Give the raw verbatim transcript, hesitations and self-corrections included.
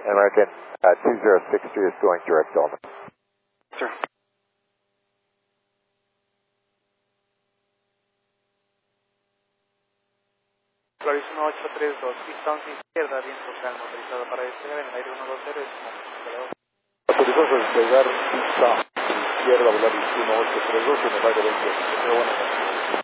American uh, two zero six two is going direct Dolman. Sir. Clarísimo ocho tres dos, distancia izquierda, viento calmo, autorizado para despegar en el aire uno dos cero, autorizado para despegar pista izquierda, volar uno ocho tres dos en el aire veinte. Buenas noches.